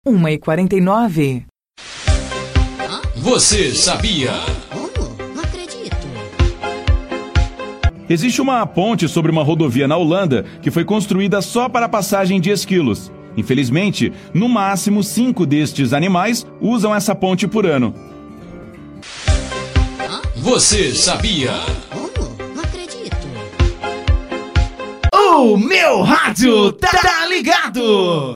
1h49. Você sabia? Não acredito. Existe uma ponte sobre uma rodovia na Holanda que foi construída só para a passagem de esquilos. Infelizmente, no máximo 5 destes animais usam essa ponte por ano. Você sabia? Não acredito. O meu rádio tá ligado!